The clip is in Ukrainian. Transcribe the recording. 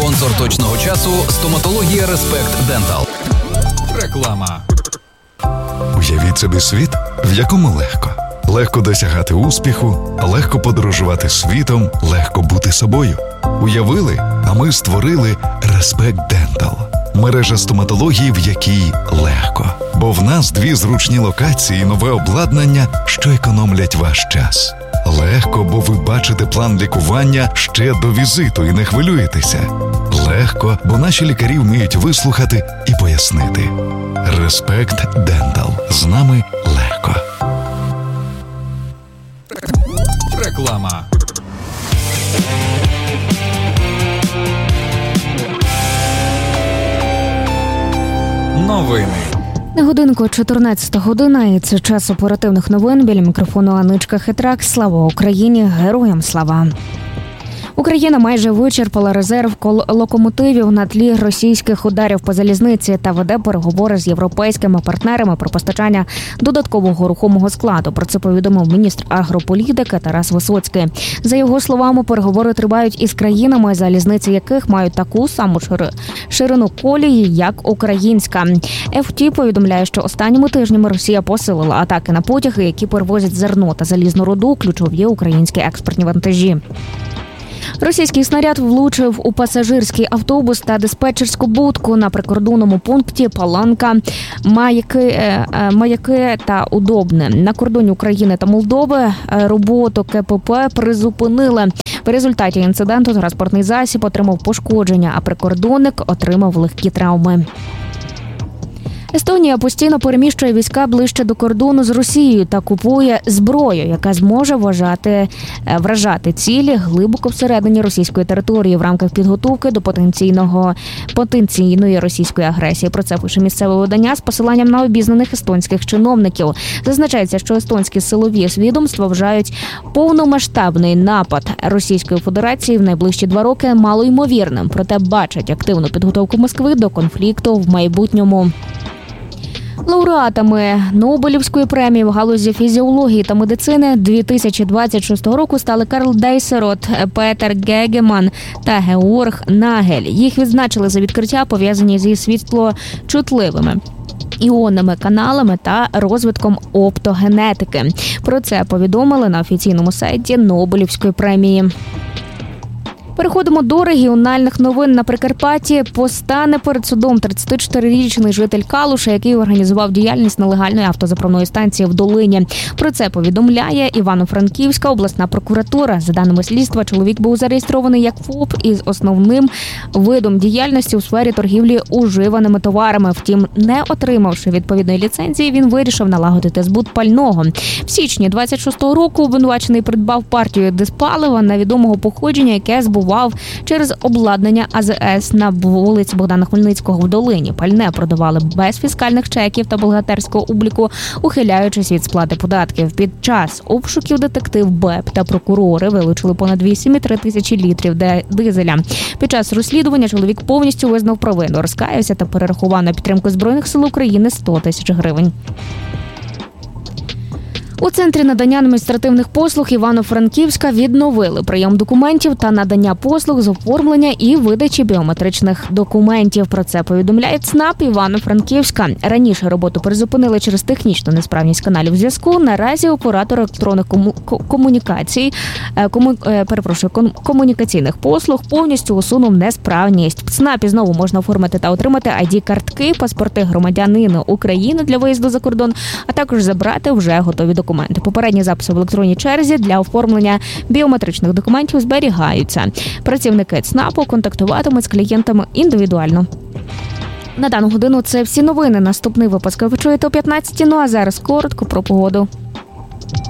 Спонсор точного часу – стоматологія Респект Дентал. Реклама. Уявіть собі світ, в якому легко. Легко досягати успіху, легко подорожувати світом, легко бути собою. Уявили, а ми створили Респект Дентал. Мережа стоматології, в якій легко. Бо в нас 2 зручні локації і нове обладнання, що економлять ваш час. Легко, бо ви бачите план лікування ще до візиту і не хвилюєтеся. Легко, бо наші лікарі вміють вислухати і пояснити. Респект Дентал. З нами легко. Реклама. Новини. На годинку 14 година, і це час оперативних новин. Біля мікрофону Аничка Хитрак. Слава Україні! Героям слава! Україна майже вичерпала резерв локомотивів на тлі російських ударів по залізниці та веде переговори з європейськими партнерами про постачання додаткового рухомого складу. Про це повідомив міністр агрополітики Тарас Висоцький. За його словами, переговори тривають із країнами, залізниці яких мають таку саму ширину колії, як українська. ФТ повідомляє, що останніми тижнями Росія посилила атаки на потяги, які перевозять зерно та залізну руду, ключові українські експортні вантажі. Російський снаряд влучив у пасажирський автобус та диспетчерську будку на прикордонному пункті Паланка, Маяки та Удобне. На кордоні України та Молдови роботу КПП призупинили. В результаті інциденту транспортний засіб отримав пошкодження, а прикордонник отримав легкі травми. Естонія постійно переміщує війська ближче до кордону з Росією та купує зброю, яка зможе вражати цілі глибоко всередині російської території в рамках підготовки до потенційної російської агресії. Про це пише місцеве видання з посиланням на обізнаних естонських чиновників. Зазначається, що естонські силові відомства вважають повномасштабний напад Російської Федерації в найближчі 2 роки малоймовірним, проте бачать активну підготовку Москви до конфлікту в майбутньому. Лауреатами Нобелівської премії в галузі фізіології та медицини 2026 року стали Карл Дейсерот, Петер Гегеман та Георг Нагель. Їх відзначили за відкриття, пов'язані зі світлочутливими іонними каналами та розвитком оптогенетики. Про це повідомили на офіційному сайті Нобелівської премії. Переходимо до регіональних новин. На Прикарпатті постане перед судом 34-річний житель Калуша, який організував діяльність нелегальної автозаправної станції в Долині. Про це повідомляє Івано-Франківська обласна прокуратура. За даними слідства, чоловік був зареєстрований як ФОП із основним видом діяльності у сфері торгівлі уживаними товарами. Втім, не отримавши відповідної ліцензії, він вирішив налагодити збут пального. В січні 26-го року обвинувачений придбав партію диспалива невідомого походження, яке збував через обладнання АЗС на вулиці Богдана Хмельницького в Долині. Пальне продавали без фіскальних чеків та бухгалтерського обліку, ухиляючись від сплати податків. Під час обшуків детектив БЕП та прокурори вилучили понад 8,3 тисячі літрів дизеля. Під час розслідування чоловік повністю визнав провину, розкаявся та перерахував на підтримку Збройних сил України 100 тисяч гривень. У Центрі надання адміністративних послуг Івано-Франківська відновили прийом документів та надання послуг з оформлення і видачі біометричних документів. Про це повідомляє ЦНАП Івано-Франківська. Раніше роботу призупинили через технічну несправність каналів зв'язку. Наразі оператор електронних комунікаційних послуг повністю усунув несправність. В ЦНАПі знову можна оформити та отримати ID-картки, паспорти громадянина України для виїзду за кордон, а також забрати вже готові документи. Попередні записи в електронній черзі для оформлення біометричних документів зберігаються. Працівники ЦНАПу контактуватимуть з клієнтами індивідуально. На дану годину це всі новини. Наступний випуск ви почуєте о 15:00, а зараз коротко про погоду.